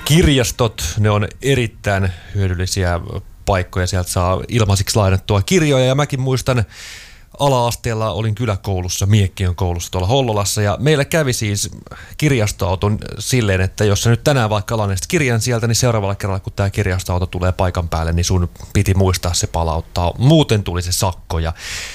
Kirjastot, ne on erittäin hyödyllisiä paikkoja. Sieltä saa ilmaisiksi lainattua kirjoja ja mäkin muistan, ala-asteella olin kyläkoulussa, Miekkiön koulussa tuolla Hollolassa ja meillä kävi siis kirjastoauton silleen, että jos sä nyt tänään vaikka lainaisit kirjan sieltä, niin seuraavalla kerralla kun tämä kirjastoauto tulee paikan päälle, niin sun piti muistaa se palauttaa. Muuten tuli se sakko ja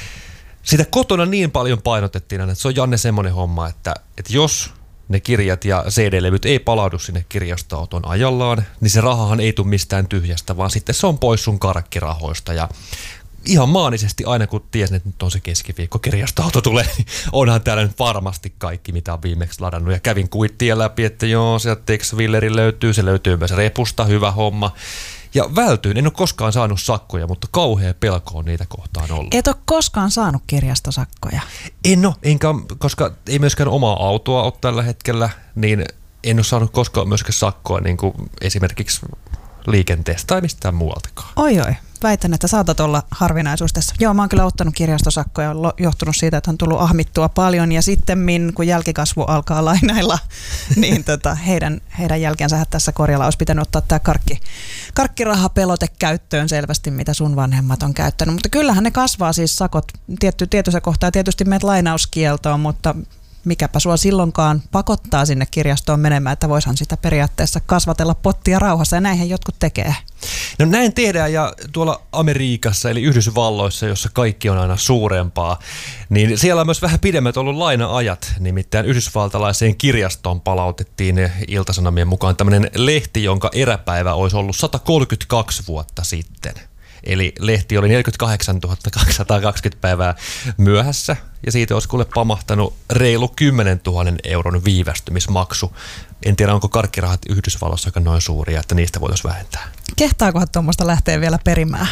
sitä kotona niin paljon painotettiin aina, että se on Janne semmoinen homma, että jos ne kirjat ja CD-levyt ei palaudu sinne kirjastoauton ajallaan, niin se rahahan ei tule mistään tyhjästä, vaan sitten se on pois sun karkkirahoista ja ihan maanisesti aina kun tiesin, että nyt on se keskiviikko, kirjastoauto tulee, niin onhan täällä nyt varmasti kaikki, mitä on viimeksi ladannut. Ja kävin kuittien läpi, että joo, sieltä Tex-Willeri löytyy, se löytyy myös repusta, hyvä homma. Ja vältyin, en ole koskaan saanut sakkoja, mutta kauhea pelko on niitä kohtaan ollut. Et ole koskaan saanut kirjastosakkoja? En ole, koska ei myöskään omaa autoa ole tällä hetkellä, niin en ole saanut koskaan myöskään sakkoa niin kuin esimerkiksi liikenteestä tai mistään muualtakaan. Oi, väitän, että saatat olla harvinaisuus tässä. Joo, mä oon kyllä ottanut kirjastosakkoja, johtunut siitä, että on tullut ahmittua paljon ja sitten kun jälkikasvu alkaa lainailla, niin heidän jälkeensä tässä Korjalla olisi pitänyt ottaa tämä karkkirahapelote käyttöön selvästi, mitä sun vanhemmat on käyttänyt. Mutta kyllähän ne kasvaa siis sakot tietyssä kohtaa. Tietysti menet lainauskieltoon, mutta mikäpä sua silloinkaan pakottaa sinne kirjastoon menemään, että voishan sitä periaatteessa kasvatella pottia rauhassa ja näinhän jotkut tekee. No näin tehdään ja tuolla Amerikassa eli Yhdysvalloissa, jossa kaikki on aina suurempaa, niin siellä on myös vähän pidemmät ollut laina-ajat. Nimittäin yhdysvaltalaiseen kirjastoon palautettiin Ilta-Sanomien mukaan tämmöinen lehti, jonka eräpäivä olisi ollut 132 vuotta sitten. Eli lehti oli 48 220 päivää myöhässä ja siitä olisi kuule pamahtanut reilu 10 000 euron viivästymismaksu. En tiedä, onko karkkirahat Yhdysvalloissa noin suuria, että niistä voitaisiin vähentää. Kehtaakohan tuommoista lähteä vielä perimään?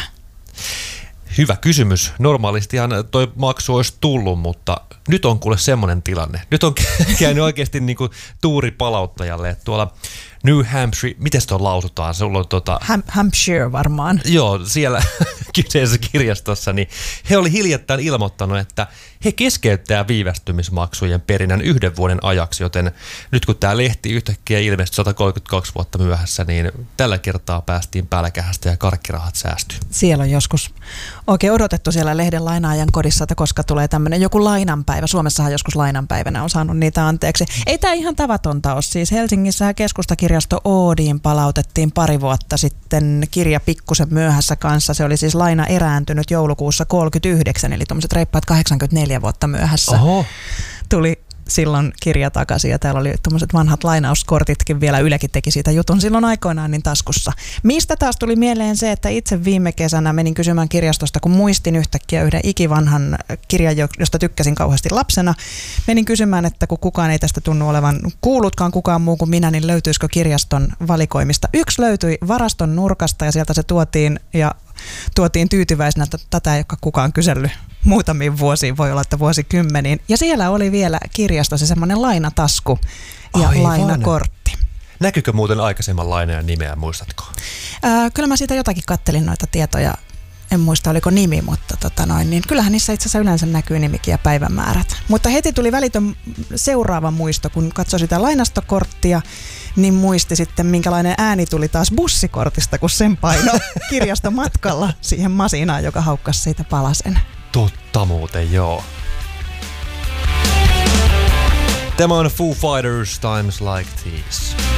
Hyvä kysymys. Normaalistihan toi maksu olisi tullut, mutta nyt on kuule semmoinen tilanne. Nyt on käynyt oikeasti niin kuin tuuri palauttajalle, että tuolla New Hampshire, miten se lausutaan? Se on Hampshire varmaan. Joo, siellä kyseisessä kirjastossa, niin he oli hiljattain ilmoittanut, että he keskeyttää viivästymismaksujen perinnän 1 vuoden ajaksi, joten nyt kun tämä lehti yhtäkkiä ilmestyi 132 vuotta myöhässä, niin tällä kertaa päästiin pälkähästä ja karkkirahat säästyi. Siellä on joskus oikein odotettu siellä lehden lainaajan kodissa, että koska tulee tämmöinen joku lainanpäivä. Suomessahan joskus lainanpäivänä on saanut niitä anteeksi. Ei tämä ihan tavatonta ole. Siis Helsingissä keskustakirjasto Oodiin palautettiin pari vuotta sitten kirja pikkusen myöhässä kanssa. Se oli siis laina erääntynyt joulukuussa 39, eli tuommoiset reippaat 84 vuotta myöhässä. Oho. Tuli silloin kirja takaisin ja täällä oli tuommoiset vanhat lainauskortitkin vielä, Ylekin teki siitä jutun silloin aikoinaan niin taskussa. Mistä taas tuli mieleen se, että itse viime kesänä menin kysymään kirjastosta, kun muistin yhtäkkiä yhden ikivanhan kirjan, josta tykkäsin kauheasti lapsena. Menin kysymään, että kun kukaan ei tästä tunnu olevan kuullutkaan kukaan muu kuin minä, niin löytyisikö kirjaston valikoimista. Yksi löytyi varaston nurkasta ja sieltä se tuotiin tyytyväisenä, että tätä ei ole kukaan kysellyt muutamiin vuosiin, voi olla, että vuosikymmeniin. Ja siellä oli vielä kirjastossa semmoinen lainatasku ja lainakortti. Näkyykö muuten aikaisemman lainajan nimeä, muistatko? Kyllä mä siitä jotakin kattelin noita tietoja. En muista, oliko nimi, mutta niin kyllähän niissä itse asiassa yleensä näkyy nimikin ja päivämäärät. Mutta heti tuli välitön seuraava muisto, kun katsoi sitä lainastokorttia, niin muisti sitten, minkälainen ääni tuli taas bussikortista, kun sen paino kirjastomatkalla siihen masinaan, joka haukkasi siitä palasen. Totta muuten, joo. Tämä on Foo Fighters, Times Like These.